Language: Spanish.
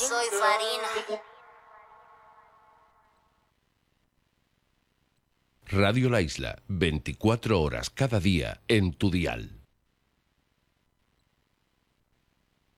soy Farina. Radio La Isla, 24 horas cada día en tu dial.